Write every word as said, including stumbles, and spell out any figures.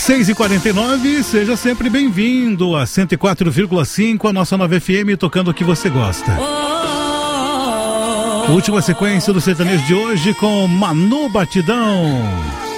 seis e quarenta e nove, seja sempre bem-vindo a cento e quatro vírgula cinco, a nossa nova F M, tocando o que você gosta. Última sequência do sertanejo de hoje com Manu Batidão.